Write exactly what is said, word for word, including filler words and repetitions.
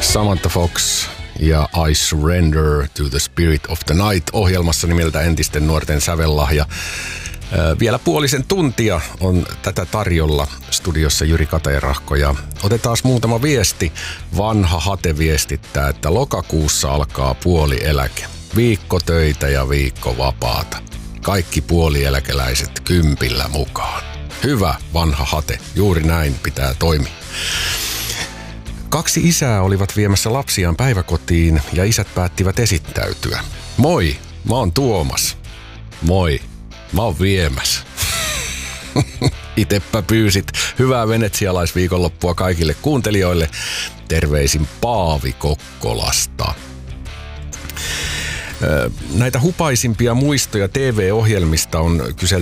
Samantha Fox ja I Surrender to the Spirit of the Night ohjelmassa nimeltä Entisten nuorten sävellahja. Vielä puolisen tuntia on tätä tarjolla studiossa Jyri Katajärahko ja otetaan muutama viesti. Vanha Hate viestittää, että lokakuussa alkaa puolieläke. Viikko töitä ja viikko vapaata. Kaikki puolieläkeläiset kympillä mukaan. Hyvä vanha Hate, juuri näin pitää toimia. Kaksi isää olivat viemässä lapsiaan päiväkotiin ja isät päättivät esittäytyä. Moi, mä oon Tuomas. Moi, mä oon viemässä. Itepä pyysit. Hyvää venetsialaisviikonloppua kaikille kuuntelijoille. Terveisin Paavi Kokkolasta. Näitä hupaisimpia muistoja T V-ohjelmista on kyselty